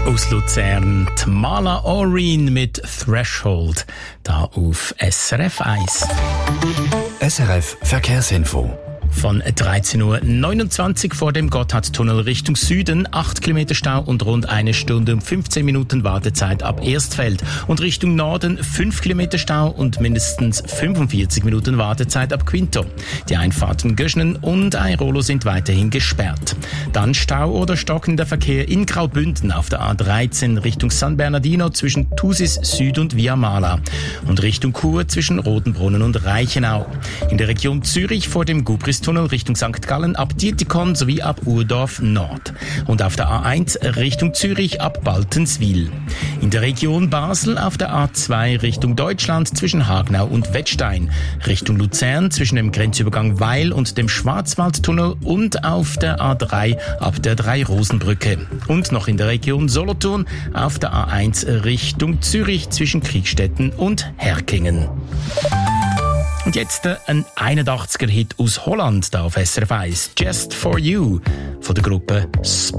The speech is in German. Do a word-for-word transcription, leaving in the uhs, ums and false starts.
Aus Luzern, die Mala Oreen mit Threshold, da auf S R F eins. S R F Verkehrsinfo. Von dreizehn Uhr neunundzwanzig vor dem Gotthardtunnel Richtung Süden, acht Kilometer Stau und rund eine Stunde und fünfzehn Minuten Wartezeit ab Erstfeld. Und Richtung Norden fünf Kilometer Stau und mindestens fünfundvierzig Minuten Wartezeit ab Quinto. Die Einfahrten Göschnen und Airolo sind weiterhin gesperrt. Dann Stau oder stockender Verkehr in Graubünden auf der A dreizehn Richtung San Bernardino zwischen Thusis Süd und Via Mala. Und Richtung Chur zwischen Rotenbrunnen und Reichenau. In der Region Zürich vor dem Gubristunnel Richtung Sankt Gallen ab Dietikon sowie ab Urdorf Nord. Und auf der A eins Richtung Zürich ab Baltenswil. In der Region Basel auf der A zwei Richtung Deutschland zwischen Hagenau und Wettstein. Richtung Luzern zwischen dem Grenzübergang Weil und dem Schwarzwaldtunnel und auf der A drei ab der Drei-Rosen-Brücke. Und noch in der Region Solothurn auf der A eins Richtung Zürich zwischen Kriegstetten und Herkingen. Und jetzt ein einundachtziger Hit aus Holland, da auf S R F eins. Just for You von der Gruppe Sp-